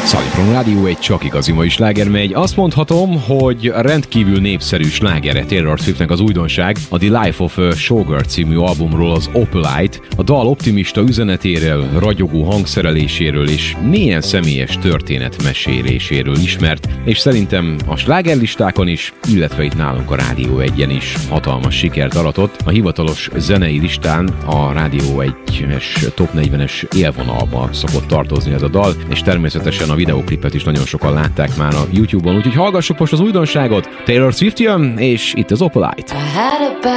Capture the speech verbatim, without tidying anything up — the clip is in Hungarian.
Szali from Rádió egy csak igazi mai sláger megy. Azt mondhatom, hogy rendkívül népszerű slágere Taylor Swiftnek az újdonság, a The Life of a Showgirl című albumról az Opalite. A dal optimista üzenetéről, ragyogó hangszereléséről és mélyen személyes történet meséléséről ismert, és szerintem a slágerlistákon is, illetve itt nálunk a Rádió egyen is hatalmas sikert aratott. A hivatalos zenei listán a Rádió egyes top negyvenes élvonalba szokott tartozni ez a dal, és természetesen a videóklipet is nagyon sokan látták már a YouTube-on, úgyhogy hallgassuk most az újdonságot. Taylor Swift jön, és itt az Opalite.